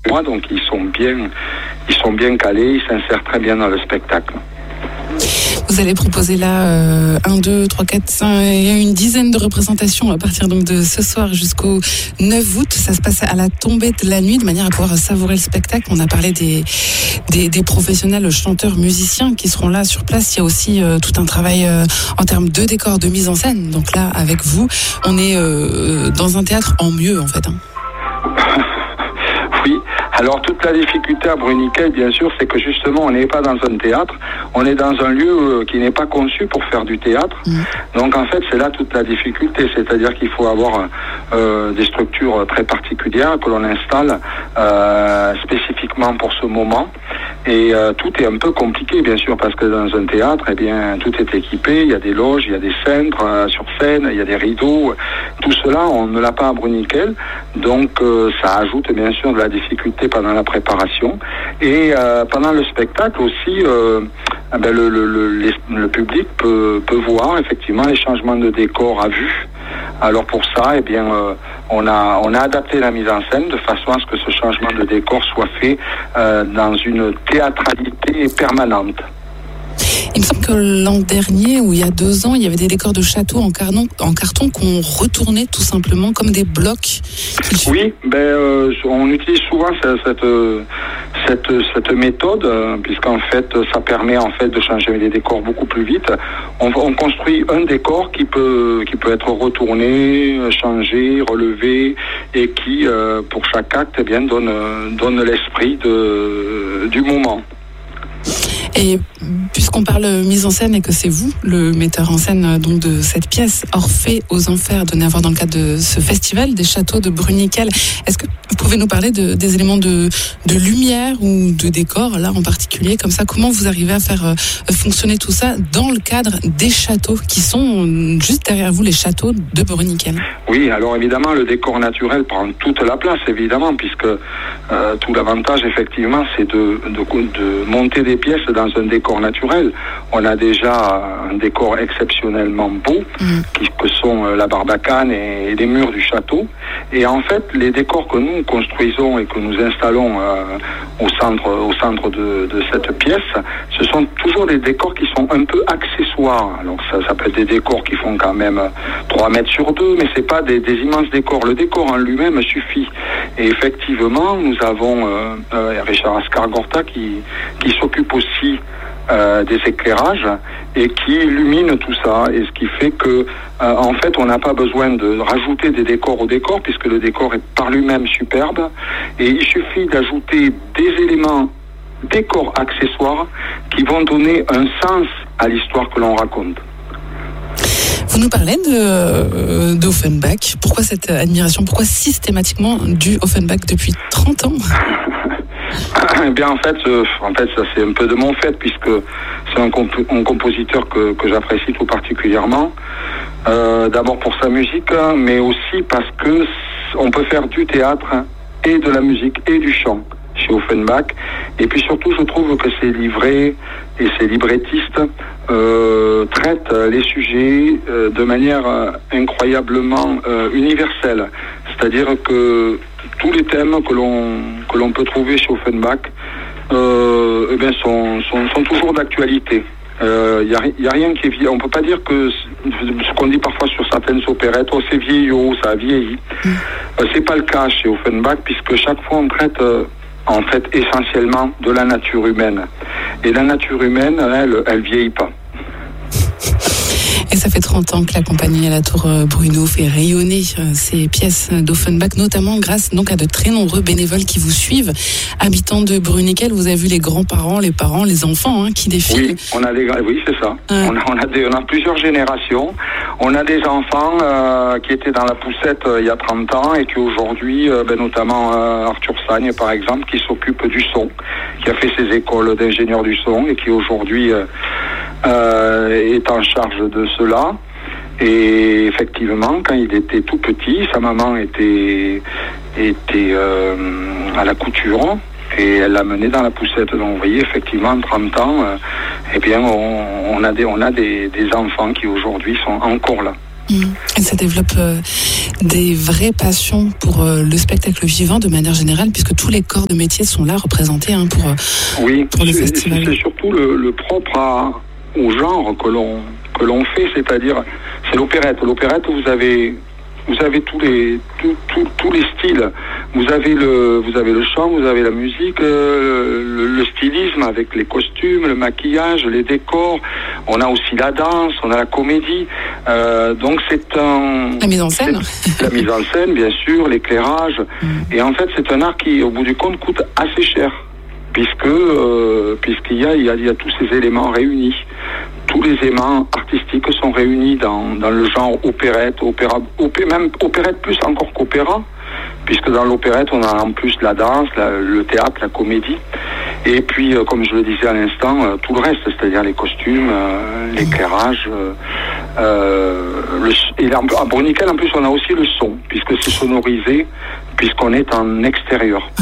mois, donc ils sont bien calés, ils s'insèrent très bien dans le spectacle. Vous allez proposer là 1, 2, 3, 4, 5, il y a une dizaine de représentations à partir donc de ce soir jusqu'au 9 août. Ça se passe à la tombée de la nuit de manière à pouvoir savourer le spectacle. On a parlé des professionnels chanteurs, musiciens qui seront là sur place. Il y a aussi tout un travail en termes de décor, de mise en scène. Donc là, avec vous, on est dans un théâtre en mieux en fait. Oui. Alors toute la difficulté à Bruniquel, bien sûr, c'est que justement on n'est pas dans un théâtre, on est dans un lieu qui n'est pas conçu pour faire du théâtre. Donc en fait c'est là toute la difficulté, c'est-à-dire qu'il faut avoir des structures très particulières que l'on installe spécifiquement pour ce moment. Et tout est un peu compliqué, bien sûr, parce que dans un théâtre, eh bien, tout est équipé. Il y a des loges, il y a des cintres sur scène, il y a des rideaux. Tout cela, on ne l'a pas à Bruniquel. Donc, ça ajoute, bien sûr, de la difficulté pendant la préparation. Et pendant le spectacle aussi, le public peut voir, effectivement, les changements de décor à vue. Alors pour ça, eh bien, on a adapté la mise en scène de façon à ce que ce changement de décor soit fait dans une théâtralité permanente. Il me semble que l'an dernier, ou il y a 2 ans, il y avait des décors de château en carton qu'on retournait tout simplement comme des blocs. Oui, on utilise souvent cette méthode, puisqu'en fait, ça permet en fait de changer les décors beaucoup plus vite. On construit un décor qui peut être retourné, changé, relevé, et qui, pour chaque acte, eh bien, donne l'esprit du moment. Et puisqu'on parle mise en scène et que c'est vous, le metteur en scène donc de cette pièce Orphée aux Enfers, donnée à voir dans le cadre de ce festival des châteaux de Bruniquel, est-ce que vous pouvez nous parler des éléments de lumière ou de décor, là en particulier, comme ça, comment vous arrivez à faire fonctionner tout ça dans le cadre des châteaux qui sont juste derrière vous, les châteaux de Bruniquel? Oui, alors évidemment, le décor naturel prend toute la place, évidemment, puisque tout l'avantage, effectivement, c'est de monter des pièces dans un décor naturel. On a déjà un décor exceptionnellement beau, que sont la barbacane et les murs du château. Et en fait, les décors que nous construisons et que nous installons au centre de cette pièce, ce sont toujours des décors qui sont un peu accessoires. Alors ça peut être des décors qui font quand même 3 mètres sur 2, mais c'est pas des immenses décors. Le décor en lui-même suffit. Et effectivement, nous avons Richard Ascargorta qui s'occupe aussi des éclairages et qui illumine tout ça, et ce qui fait que en fait on n'a pas besoin de rajouter des décors au décor, puisque le décor est par lui-même superbe, et il suffit d'ajouter des éléments décors accessoires qui vont donner un sens à l'histoire que l'on raconte. Vous nous parlez d'Offenbach. Pourquoi cette admiration? Pourquoi systématiquement du Offenbach depuis 30 ans? Eh bien, en fait, ça c'est un peu de mon fait, puisque c'est un compositeur que j'apprécie tout particulièrement. D'abord pour sa musique, mais aussi parce que on peut faire du théâtre et de la musique et du chant chez Offenbach. Et puis surtout, je trouve que ses livrets et ses librettistes traitent les sujets de manière incroyablement universelle. C'est-à-dire que tous les thèmes que l'on peut trouver chez Offenbach sont toujours d'actualité. Y a rien qui est vieilli. On peut pas dire que ce qu'on dit parfois sur certaines opérettes, c'est vieillot, ça a vieilli. C'est pas le cas chez Offenbach, puisque chaque fois on traite en fait essentiellement de la nature humaine. Et la nature humaine, elle vieillit pas. Et ça fait 30 ans que la compagnie à la Tour Bruno fait rayonner ces pièces d'Offenbach, notamment grâce donc à de très nombreux bénévoles qui vous suivent. Habitants de Bruniquel, vous avez vu les grands-parents, les parents, les enfants qui défilent. Oui, c'est ça. On a plusieurs générations. On a des enfants qui étaient dans la poussette il y a 30 ans et qui aujourd'hui, notamment Arthur Sagne par exemple, qui s'occupe du son, qui a fait ses écoles d'ingénieur du son et qui aujourd'hui est en charge de cela. Et effectivement, quand il était tout petit, sa maman était à la couture et elle l'a mené dans la poussette. Donc vous voyez, effectivement, en 30 ans, on a des enfants qui aujourd'hui sont encore là. Et ça développe des vraies passions pour le spectacle vivant de manière générale, puisque tous les corps de métier sont là représentés pour le festival. C'est surtout le propre au genre que l'on fait, c'est-à-dire c'est l'opérette. L'opérette, vous avez tous les styles. Vous avez le chant, vous avez la musique, le stylisme avec les costumes, le maquillage, les décors. On a aussi la danse, on a la comédie. Donc la mise en scène. La mise en scène, bien sûr, l'éclairage. Et en fait, c'est un art qui, au bout du compte, coûte assez cher, puisqu'il y a tous ces éléments réunis. Tous les éléments artistiques sont réunis dans le genre opérette, même opérette plus encore qu'opéra, puisque dans l'opérette, on a en plus la danse, le théâtre, la comédie, et puis, comme je le disais à l'instant, tout le reste, c'est-à-dire les costumes, l'éclairage, et à Bruniquel, en plus, on a aussi le son, puisque c'est sonorisé, puisqu'on est en extérieur. Ouais.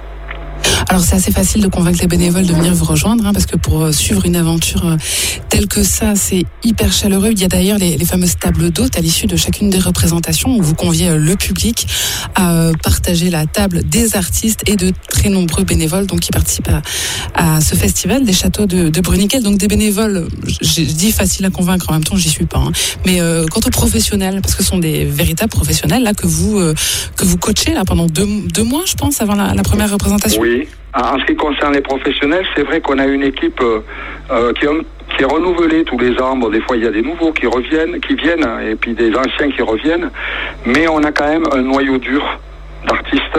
Alors c'est assez facile de convaincre les bénévoles de venir vous rejoindre, parce que pour suivre une aventure telle que ça, c'est hyper chaleureux. Il y a d'ailleurs les fameuses tables d'hôtes à l'issue de chacune des représentations où vous conviez le public à partager la table des artistes et de très nombreux bénévoles qui participent à ce festival des châteaux de Bruniquel. Donc des bénévoles, je dis facile à convaincre, en même temps j'y suis pas. Mais quant aux professionnels, parce que ce sont des véritables professionnels là que vous coachez là pendant deux mois, je pense, avant la première représentation. Oui. En ce qui concerne les professionnels, c'est vrai qu'on a une équipe qui est renouvelée tous les ans. Bon, des fois, il y a des nouveaux qui viennent, et puis des anciens qui reviennent. Mais on a quand même un noyau dur d'artistes,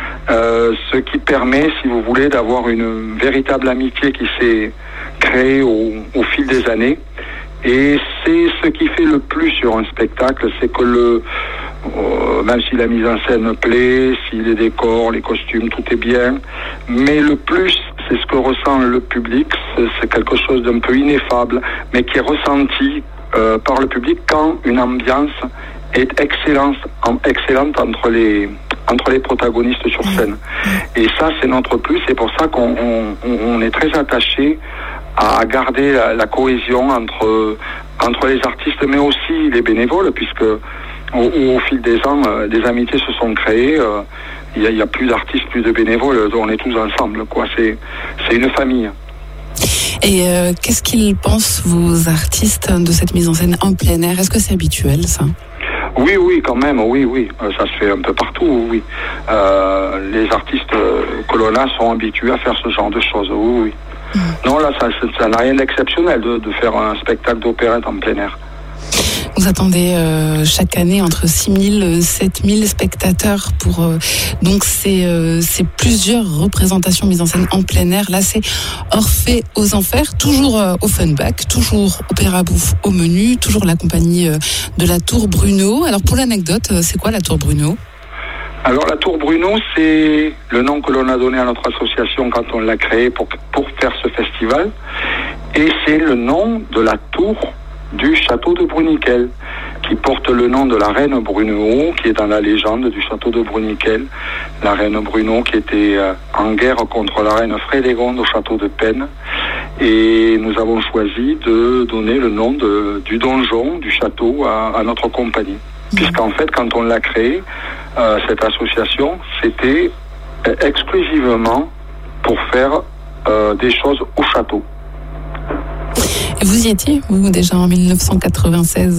ce qui permet, si vous voulez, d'avoir une véritable amitié qui s'est créée au fil des années. Et c'est ce qui fait le plus sur un spectacle, c'est que même si la mise en scène me plaît, si les décors, les costumes, tout est bien, mais le plus, c'est ce que ressent le public, c'est quelque chose d'un peu ineffable, mais qui est ressenti par le public quand une ambiance est excellente entre les protagonistes sur scène. Et ça, c'est notre plus, c'est pour ça qu'on est très attaché à garder la cohésion entre les artistes, mais aussi les bénévoles, puisque au fil des ans, des amitiés se sont créées. Il y a plus d'artistes, plus de bénévoles, on est tous ensemble, quoi. C'est une famille. Et qu'est-ce qu'ils pensent, vos artistes, de cette mise en scène en plein air? Est-ce que c'est habituel, ça? Oui, quand même, oui. Ça se fait un peu partout, oui. Les artistes que l'on a sont habitués à faire ce genre de choses, oui. Non, là, ça n'a rien d'exceptionnel de faire un spectacle d'opérette en plein air. Vous attendez chaque année entre 6 000 et 7 000 spectateurs pour donc ces plusieurs représentations mises en scène en plein air. Là, c'est Orphée aux Enfers, toujours Offenbach, toujours Opéra Bouffe au menu, toujours la compagnie de la Tour Bruno. Alors pour l'anecdote, c'est quoi la Tour Bruno ? Alors la Tour Bruno, c'est le nom que l'on a donné à notre association quand on l'a créée pour faire ce festival. Et c'est le nom de la tour du château de Bruniquel, qui porte le nom de la reine Brunehaut, qui est dans la légende du château de Bruniquel. La reine Brunehaut qui était en guerre contre la reine Frédégonde au château de Penne. Et nous avons choisi de donner le nom du donjon, du château à notre compagnie. Puisqu'en fait, quand on l'a créé, cette association, c'était exclusivement pour faire des choses au château. Et vous y étiez, vous, déjà en 1996 ?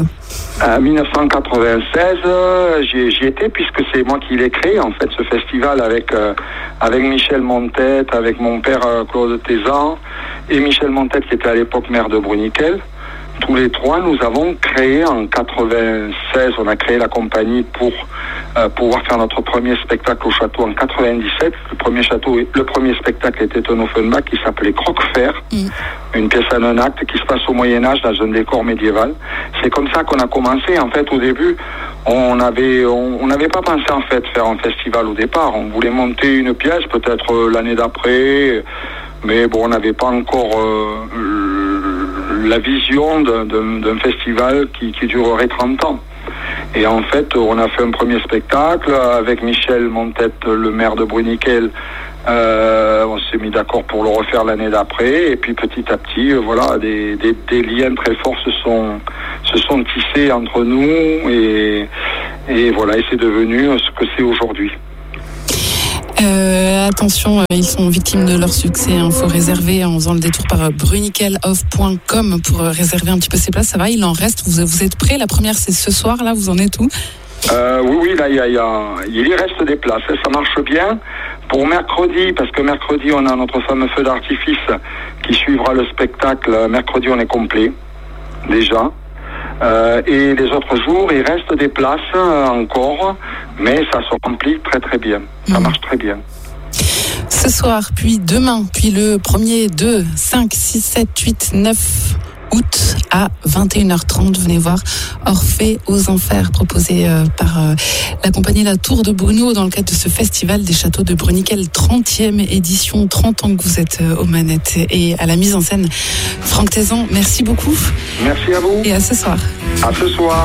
En 1996, j'y étais, puisque c'est moi qui l'ai créé, en fait, ce festival avec Michel Montette, avec mon père Claude Tézan, et Michel Montette, qui était à l'époque maire de Bruniquel. Tous les trois, nous avons créé en 96, on a créé la compagnie pour pouvoir faire notre premier spectacle au château en 97. Le premier spectacle était un Offenbach qui s'appelait Croque-Fer, une pièce en un acte qui se passe au Moyen-Âge dans un décor médiéval. C'est comme ça qu'on a commencé. En fait, au début, on n'avait pas pensé en fait faire un festival au départ. On voulait monter une pièce, peut-être l'année d'après, mais bon, on n'avait pas encore la vision d'un festival qui durerait 30 ans. Et en fait, on a fait un premier spectacle avec Michel Montette, le maire de Bruniquel, On s'est mis d'accord pour le refaire l'année d'après, et puis petit à petit, voilà, des liens très forts se sont tissés entre nous, et voilà, et c'est devenu ce que c'est aujourd'hui. Attention, ils sont victimes de leur succès. Il faut réserver en faisant le détour par bruniqueloff.com pour réserver un petit peu ces places. Ça va, il en reste. Vous êtes prêts? La première, c'est ce soir. Là, vous en êtes où? Oui, là, il reste des places. Ça marche bien. Pour mercredi, parce que mercredi, on a notre fameux feu d'artifice qui suivra le spectacle. Mercredi, on est complet, déjà. Et les autres jours, il reste des places encore, mais ça se remplit très très bien. Ça marche très bien. Ce soir, puis demain, puis le 1er, 2, 5, 6, 7, 8, 9 août à 21h30. Venez voir Orphée aux Enfers, proposé par la compagnie La Tour de Bruno dans le cadre de ce festival des châteaux de Bruniquel, 30e édition, 30 ans que vous êtes aux manettes et à la mise en scène. Franck Thézan, merci beaucoup. Merci à vous. Et à ce soir. À ce soir.